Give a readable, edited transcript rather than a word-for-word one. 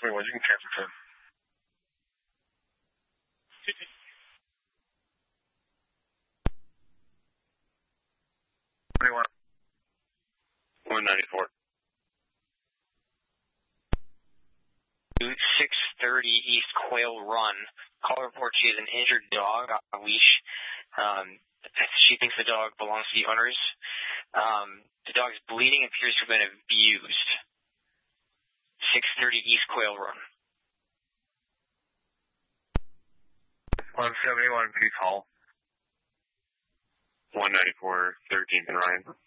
171, you can transfer to him. 194. 630 East Quail Run. Call report she has an injured dog on a leash. She thinks the dog belongs to the owners. The dog is bleeding and appears to have been abused. 630 East Quail Run. 171, please call. 194, 13th and Ryan.